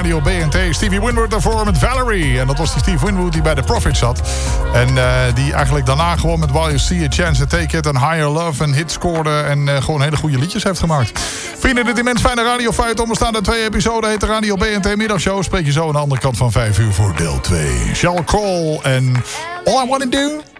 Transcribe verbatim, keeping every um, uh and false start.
Radio B N T. Stevie Winwood daarvoor met Valerie. En dat was die Steve Winwood die bij The Prophet zat. En uh, die eigenlijk daarna gewoon met While You See a Chance to Take It en Higher Love en hit scoorde. En uh, gewoon hele goede liedjes heeft gemaakt. Vrienden, dit immens fijne radiofeit. Onbestaan uit twee episoden heet de Radio B N T Middagshow. Spreek je zo aan de andere kant van vijf uur voor deel twee. Sheryl Crow en All I Wanna Do